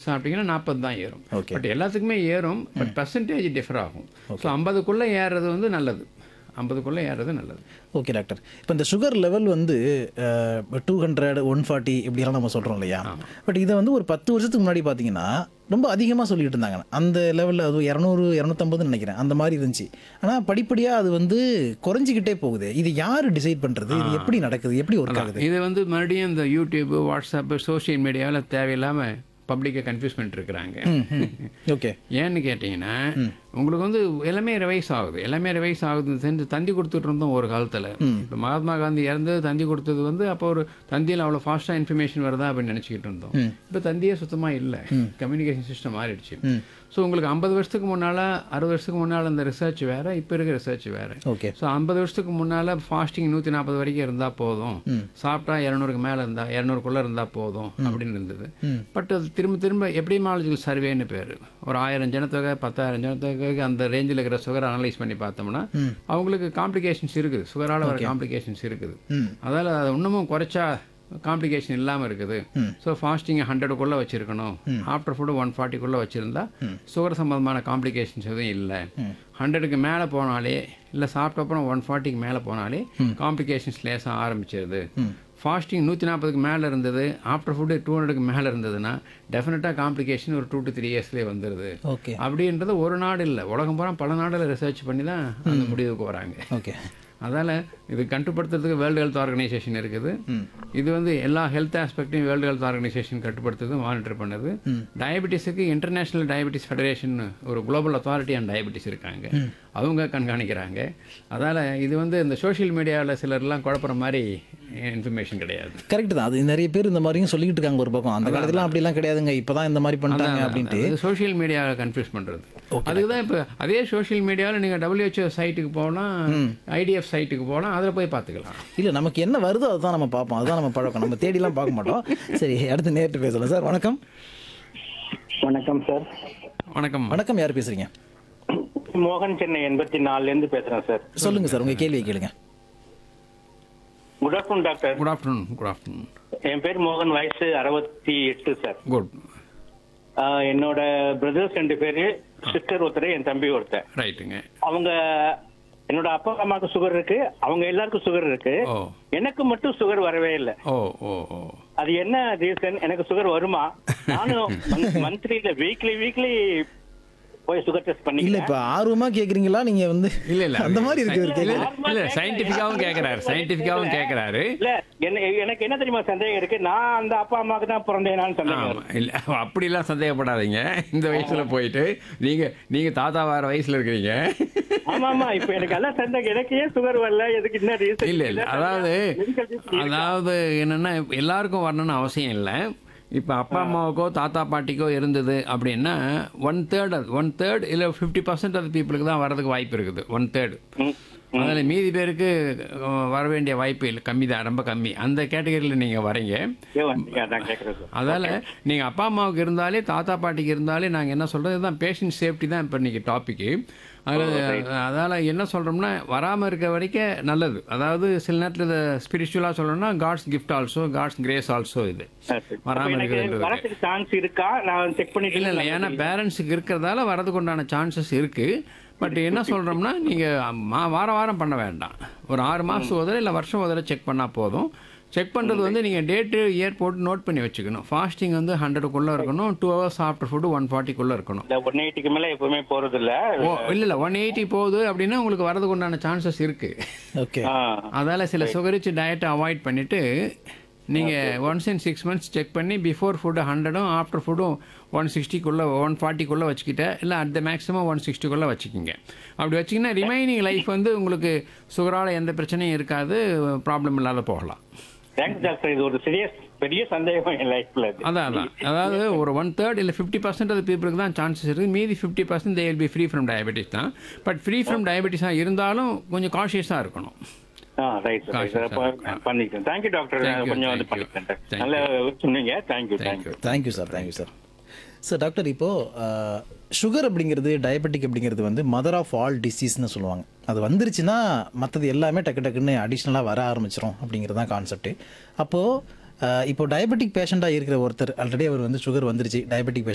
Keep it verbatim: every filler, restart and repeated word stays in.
சாப்பிட்டீங்கன்னா நாற்பது தான் ஏறும். ஓகே. பட் எல்லாத்துக்குமே ஏறும், பட் பர்சன்டேஜ் டிஃபர் ஆகும். ஸோ ஐம்பதுக்குள்ளே ஏறுறது வந்து நல்லது, ஐம்பதுக்குள்ளே ஏறுறது நல்லது. Okay doctor. இப்போ இந்த சுகர் லெவல் வந்து டூ ஹண்ட்ரட் ஒன் ஃபார்ட்டி இப்படியெல்லாம் நம்ம சொல்கிறோம் இல்லையா? பட் இதை வந்து ஒரு பத்து வருஷத்துக்கு முன்னாடி பார்த்தீங்கன்னா ரொம்ப அதிகமாக சொல்லிட்டு இருந்தாங்க. அந்த லெவலில் அது இரநூறு இரநூத்தம்பதுன்னு நினைக்கிறேன், அந்த மாதிரி இருந்துச்சு. ஆனால் படிப்படியாக அது வந்து குறைஞ்சிக்கிட்டே போகுது. இது யார் டிசைட் பண்ணுறது? இது எப்படி நடக்குது, எப்படி ஒர்க் ஆகுது? இது வந்து மறுபடியும் இந்த யூடியூப், வாட்ஸ்அப்பு, சோஷியல் மீடியாவில் தேவையில்லாமல் பப்ளிக்கை கன்ஃபியூஸ் பண்ணிட்டு இருக்கிறாங்க. ஓகே. ஏன்னு கேட்டிங்கன்னா உங்களுக்கு வந்து எல்லாமே ரிவைஸ் ஆகுது, எல்லாமே ரிவைஸ் ஆகுது. சென்று தந்தி கொடுத்துட்டு இருந்தோம் ஒரு காலத்தில். இப்போ மகாத்மா காந்தி இறந்தது தந்தி கொடுத்தது வந்து அப்போ ஒரு தந்தியில் அவ்வளோ ஃபாஸ்ட்டாக இன்ஃபர்மேஷன் வருதா அப்படின்னு நினச்சிக்கிட்டு இருந்தோம். இப்போ தந்தியே சுத்தமாக இல்லை, கம்யூனிகேஷன் சிஸ்டம் மாறிடுச்சு. ஸோ உங்களுக்கு ஐம்பது வருஷத்துக்கு முன்னால், அறுபது வருஷத்துக்கு முன்னால் அந்த ரிசர்ச் வேறு, இப்போ இருக்கிற ரிசர்ச் வேறு. ஓகே. ஸோ ஐம்பது வருஷத்துக்கு முன்னால் ஃபாஸ்டிங் நூற்றி நாற்பது வரைக்கும் இருந்தால் போதும், சாப்பிட்டா இரநூறுக்கு மேலே இருந்தால் இரநூறுக்குள்ளே இருந்தால் போதும் அப்படின்னு இருந்தது. பட் அது திரும்ப திரும்ப எப்டிமாலஜிக்கல் சர்வேன்னு பேர். ஒரு ஆயிரம் ஜனத்தொகை, பத்தாயிரம் ஜனத்தொகைக்கு அந்த ரேஞ்சில் இருக்கிற சுகரை அனலைஸ் பண்ணி பார்த்தோம்னா அவங்களுக்கு காம்ப்ளிகேஷன்ஸ் இருக்குது, சுகரால் வர காம்ப்ளிகேஷன்ஸ் இருக்குது. அதால் அதை இன்னமும் குறைச்சா காம்ப்ளிகேஷன் இல்லாமல் இருக்குது. ஸோ ஃபாஸ்டிங்கை ஹண்ட்ரடுக்குள்ளே வச்சுருக்கணும், ஆஃப்டர் ஃபுட்டு ஒன் ஃபார்ட்டிக்குள்ளே வச்சுருந்தா சுகர் சம்பந்தமான காம்ப்ளிகேஷன்ஸ் எதுவும் இல்லை. ஹண்ட்ரடுக்கு மேலே போனாலே, இல்லை சாப்பிட்ட அப்புறம் ஒன் ஃபார்ட்டிக்கு மேலே போனாலே காம்ப்ளிகேஷன்ஸ் லேசாக ஆரம்பிச்சிருது. ஃபாஸ்டிங் நூற்றி நாற்பதுக்கு மேலே இருந்தது, ஆஃப்டர் ஃபுட்டு டூ ஹண்ட்ரடுக்கு மேலே இருந்ததுன்னா டெஃபினட்டாக காம்ப்ளிகேஷன் ஒரு டூ டு த்ரீ இயர்ஸ்லேயே வந்துடுது. ஓகே. அப்படின்றது ஒரு நாடு இல்லை, உலகம் பூரா பல நாடுகளில் ரிசர்ச் பண்ணி தான் அந்த முடிவுக்கு வராங்க. ஓகே. அதால் இது கட்டுப்படுத்துறதுக்கு வேர்ல்டு ஹெல்த் ஆர்கனைசேஷன் இருக்குது. இது வந்து எல்லா ஹெல்த் ஆஸ்பெக்டையும் வேர்ல்டு ஹெல்த் ஆர்கனைசேஷன் கட்டுப்படுத்துறது, மானிட்டர் பண்ணுது. டயபெட்டிஸுக்கு இன்டர்நேஷ்னல் டயபெட்டிஸ் ஃபெடரேஷன், ஒரு குளோபல் அத்தாரிட்டி ஆன் டயபெட்டிஸ் இருக்காங்க, அவங்க கண்காணிக்கிறாங்க. அதால் இது வந்து இந்த சோஷியல் மீடியாவில் சிலர்லாம் குழப்புற மாதிரி இன்ஃபர்மேஷன் கிடையாது. கரெக்ட் தான். அது நிறைய பேர் இந்த மாதிரியும் சொல்லிட்டு இருக்காங்க ஒரு பக்கம். அந்த காலத்துல அப்படிலாம் கிடையாதுங்க, இப்போ தான் இந்த மாதிரி பண்ணிட்டாங்க அப்படின்ட்டு சோஷியல் மீடியாவை கன்ஃபியூஸ் பண்ணுறது. அதுக்கு தான் இப்போ அதே சோஷியல் மீடியாவில் நீங்கள் டபிள்யூஹெச்ஓ சைட்டுக்கு போகலாம், ஐடிஎஃப் சைட்டுக்கு போகலாம், அதில் போய் பார்த்துக்கலாம். இல்லை, நமக்கு என்ன வருதோ அதுதான் நம்ம பார்ப்போம், அதுதான் நம்ம பழக்கம், நம்ம தேடிலாம் பார்க்க மாட்டோம். சரி, அடுத்து நேரிட்டு பேசலாம் சார். வணக்கம். வணக்கம் சார். வணக்கம். வணக்கம், யார் பேசுறீங்க? மோகன், சென்னை எண்பத்தி நாலுல இருந்து பேசுறேன் சார். சொல்லுங்க சார், உங்க கேள்வியை கேளுங்க. Good afternoon doctor. Good afternoon. Good afternoon. என் பேர் மோகன், வயசு அறுபத்தி எட்டு சார். குட். என்னோட பிரதர்ஸ் ரெண்டு பேரு, சிஸ்டர் ஒருத்தர், என் தம்பி ஒருத்தர். ரைட்டுங்க. அவங்க, என்னோட அப்பா அம்மாவுக்கு சுகர் இருக்கு, அவங்க எல்லாருக்கும் சுகர் இருக்கு, எனக்கு மட்டும் சுகர் வரவே இல்லை. ஓ ஓ ஓ அது என்ன ரீசன்? எனக்கு சுகர் வருமா? நானும் மந்த்லில வீக்லி வீக்லி போய் சுகர் டெஸ்ட் பண்ணி. இல்ல, இப்ப ஆர்வமா கேக்குறீங்களா நீங்க வந்து? இல்ல இல்ல அந்த மாதிரி இருக்கு. இல்ல, சயின்டிஃபிக்காவும் கேக்குறாரு, சயின்டிஃபிக்காவும் கேக்குறாரு. இல்ல, எனக்கு என்ன தெரியுமா சந்தேகம் இருக்கு, நான் அந்த அப்பா அம்மாவுக்கு தான் பிறந்தேனான்னு சந்தேகம். இல்ல, அப்படிலாம் சந்தேகப்படாதீங்க. இந்த வயசுல போயிட்டு நீங்க நீங்க தாத்தா வார வயசுல இருக்கிறீங்க. ஆமா ஆமா, இப்ப எனக்கு எல்லாம் சந்தேகம், எனக்கு ஏன் சுகர் வரல, எதுக்கு என்ன ரீசன்? இல்ல இல்ல, அதாவது அதாவது என்னன்னா எல்லாருக்கும் வரணும்னு அவசியம் இல்லை. இப்போ அப்பா அம்மாவுக்கோ தாத்தா பாட்டிக்கோ இருந்தது அப்படின்னா ஒன் தேர்ட் அது ஒன் தேர்ட் இல்லை ஃபிஃப்டி பர்சன்ட் அது பீப்புளுக்கு தான் வரதுக்கு வாய்ப்பு இருக்குது. ஒன் தேர்டு அதில் மீதி பேருக்கு வர வேண்டிய வாய்ப்பு இல்லை, கம்மி தான், ரொம்ப கம்மி. அந்த கேட்டகரியில் நீங்கள் வரீங்க. அதால் நீங்கள் அப்பா அம்மாவுக்கு இருந்தாலே தாத்தா பாட்டிக்கு இருந்தாலே நாங்கள் என்ன சொல்கிறது, இதுதான் பேஷண்ட் சேஃப்டி தான் இப்போ இன்றைக்கி டாப்பிக்கு. அதில் அதால் என்ன சொல்கிறோம்னா வராமல் இருக்க வரைக்கும் நல்லது. அதாவது சில நேரத்தில் இதை ஸ்பிரிச்சுவலாக சொல்லணும்னா God's gift also, God's grace also. இது வராமல் இருக்கிறது சான்ஸ் இருக்கா? நான் செக் பண்ணிட்டு இல்லை இல்லை, ஏன்னா பேரண்ட்ஸுக்கு இருக்கிறதால வரதுக்கு உண்டான சான்சஸ் இருக்குது. பட் என்ன சொல்கிறோம்னா நீங்கள் வார வாரம் பண்ண வேண்டாம், ஒரு ஆறு மாதம் ஒரு இல்லை வருஷம் ஒரு செக் பண்ணால் போதும். செக் பண்ணுறது வந்து நீங்கள் டேட்டு இயர் போட்டு நோட் பண்ணி வச்சுக்கணும். ஃபாஸ்டிங் வந்து ஹண்ட்ரடுக்குள்ளே இருக்கணும், two hours after food one ஃபார்ட்டிக்குள்ளே இருக்கணும். ஒன் எயிட்டிக்கு மேலே எப்பவுமே போகிறது இல்லை. ஓ இல்லை இல்லை, ஒன் எயிட்டி போகுது அப்படின்னா உங்களுக்கு வரதுக்கு உண்டான சான்சஸ் இருக்குது. ஓகே. அதால் சில சுகரிச்சு டயட்டை அவாய்ட் பண்ணிவிட்டு நீங்கள் once in six months check பண்ணி பிஃபோர் ஃபுட்டு ஹண்ட்ரடும் ஆஃப்டர் ஃபுட்டும் ஒன் சிக்ஸ்டிக்குள்ளே ஒன் ஃபார்ட்டிக்குள்ளே வச்சுக்கிட்ட, இல்லை அட் த மேக்ஸிமம் ஒன் சிக்ஸ்டிக்குள்ளே வச்சுக்கிங்க. அப்படி வச்சிங்கன்னா ரிமைனிங் லைஃப் வந்து உங்களுக்கு சுகரால் எந்த பிரச்சனையும் இருக்காது, ப்ராப்ளம் இல்லாத போகலாம். Thanks doctor. இது ஒரு சீரியஸ் பெரிய சந்தேகம் என் லைஃப்ல. அதான் அதான் அதாவது ஒரு ஒன் தேர்ட் இல்லை ஃபிஃப்டி பர்சன்ட் ஆஃப் பீப்புளுக்கு தான் சான்சஸ் இருக்குது. மீதி fifty percent they will be free from diabetes தான். பட் ஃப்ரீ ஃப்ரம் டயபெட்டிஸாக இருந்தாலும் கொஞ்சம் கான்ஷியஸாக இருக்கணும். ரைட் சார், பண்ணிக்கிறேன். தேங்க்யூ டாக்டர், கொஞ்சம் வந்து பண்ணிக்கிறேன். நல்லா சொன்னீங்க. Thank you thank you thank you sir. Thank you sir. Sir doctor, இப்போது சுகர் அப்படிங்கிறது, டயபெட்டிக் அப்படிங்கிறது வந்து மதர் ஆஃப் ஆல் டிசீஸ்னு சொல்லுவாங்க. அது வந்துருச்சுன்னா மற்றது எல்லாமே டக்கு டக்குன்னு அடிஷ்னலாக வர ஆரம்பிச்சிடும் அப்படிங்கிறது தான் கான்செப்ட்டு. அப்போது இப்போ டயபெட்டிக் பேஷண்ட்டாக இருக்கிற ஒருத்தர், ஆல்ரெடி அவர் வந்து சுகர் வந்துருச்சு, டயபெட்டிக் பேஷண்ட்